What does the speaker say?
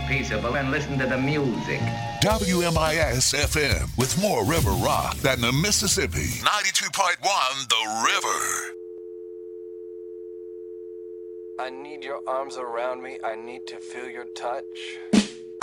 peaceable and listen to the music. WMIS FM with more river rock than the Mississippi. 92.1 The River. I need your arms around me. I need to feel your touch.